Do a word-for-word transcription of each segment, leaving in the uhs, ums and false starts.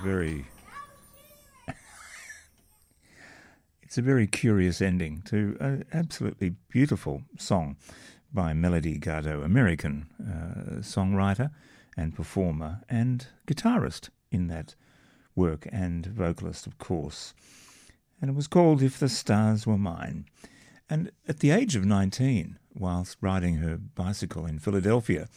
very it's a very curious ending to an absolutely beautiful song by Melody Gardot, American uh, songwriter and performer and guitarist in that work, and vocalist, of course. And it was called If the Stars Were Mine. And at the age of nineteen, whilst riding her bicycle in Philadelphia,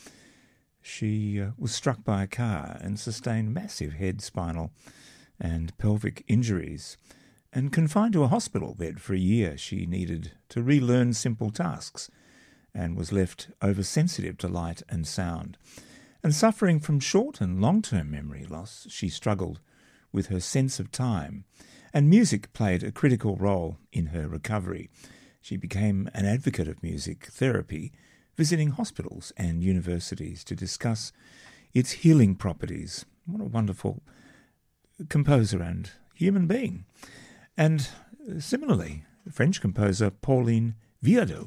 she uh, was struck by a car and sustained massive head, spinal and pelvic injuries. And confined to a hospital bed for a year, she needed to relearn simple tasks and was left oversensitive to light and sound. And suffering from short and long-term memory loss, she struggled with her sense of time, and music played a critical role in her recovery. She became an advocate of music therapy, visiting hospitals and universities to discuss its healing properties. What a wonderful composer and human being. And similarly, French composer Pauline Viardot,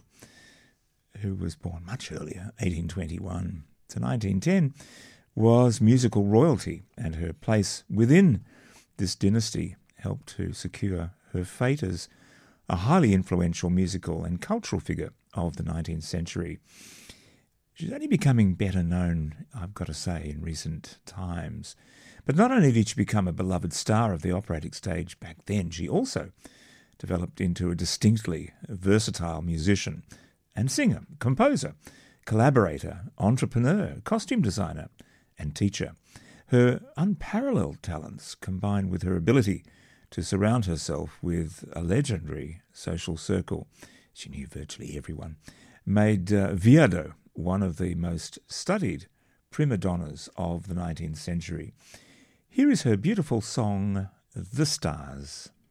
who was born much earlier, eighteen twenty-one to nineteen ten, was musical royalty, and her place within this dynasty helped to secure her fate as a highly influential musical and cultural figure of the nineteenth century. She's only becoming better known, I've got to say, in recent times. But not only did she become a beloved star of the operatic stage back then, she also developed into a distinctly versatile musician and singer, composer, collaborator, entrepreneur, costume designer, and teacher. Her unparalleled talents, combined with her ability to surround herself with a legendary social circle, she knew virtually everyone, made uh, Viardot one of the most studied prima donnas of the nineteenth century. Here is her beautiful song, The Stars.